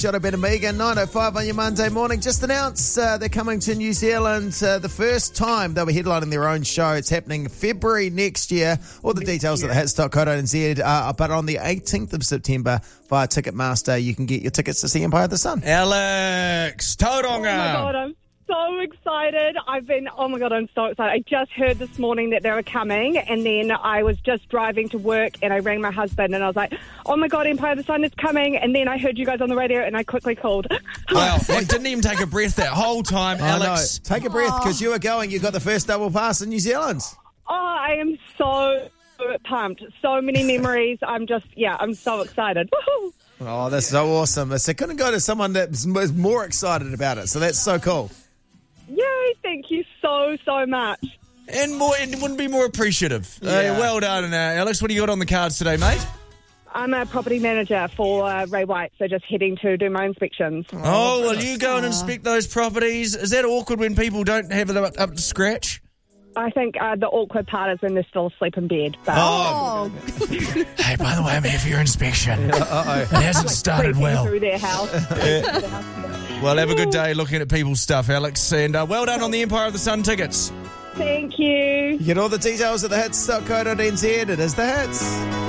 Jono Ben and Megan, 9:05 on your Monday morning. Just announced they're coming to New Zealand the first time. They'll be headlining their own show. It's happening February next year. All the details at thehits.co.nz. But on the 18th of September via Ticketmaster, you can get your tickets to see Empire of the Sun. Alex, Tauranga. Oh my God, I'm so excited. I'm so excited. I just heard this morning that they were coming, and then I was just driving to work, and I rang my husband, and I was like, oh my God, Empire of the Sun is coming. And then I heard you guys on the radio, and I quickly called. Wow, I didn't even take a breath that whole time, Alex. Take a breath, because you were going. You got the first double pass in New Zealand. Oh, I am so pumped. So many memories. I'm so excited. Woohoo! Oh, that's so awesome. So couldn't go to someone that's more excited about it. So that's so cool. Yay, thank you so much. And wouldn't be more appreciative. Yeah. Well done, Alex. What do you got on the cards today, mate? I'm a property manager for Ray White, so just heading to do my inspections. Oh, well, you go and inspect those properties. Is that awkward when people don't have them up to scratch? I think the awkward part is when they're still asleep in bed. But Hey, by the way, I'm here for your inspection. It hasn't started well. Through their house. Well, have a good day looking at people's stuff, Alex. And well done on the Empire of the Sun tickets. Thank you. You get all the details at thehits.co.nz. It is The Hits.